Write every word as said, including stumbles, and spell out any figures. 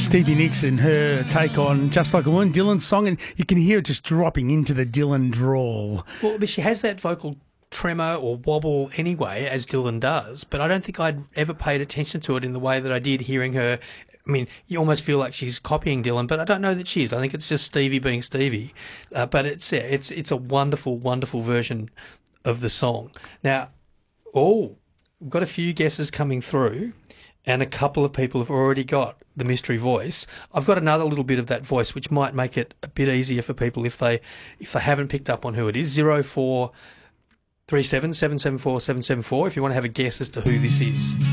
Stevie Nicks and her take on Just Like a Woman, Dylan's song, and you can hear it just dropping into the Dylan drawl. Well, but she has that vocal tremor or wobble anyway, as Dylan does, but I don't think I'd ever paid attention to it in the way that I did hearing her. I mean, you almost feel like she's copying Dylan, but I don't know that she is. I think it's just Stevie being Stevie. Uh, but it's yeah, it's it's a wonderful, wonderful version of the song. Now, oh, we've got a few guesses coming through, and a couple of people have already got the mystery voice. I've got another little bit of that voice, which might make it a bit easier for people if they if they haven't picked up on who it is. Zero four three seven seven seven four seven seven four. If you want to have a guess as to who this is.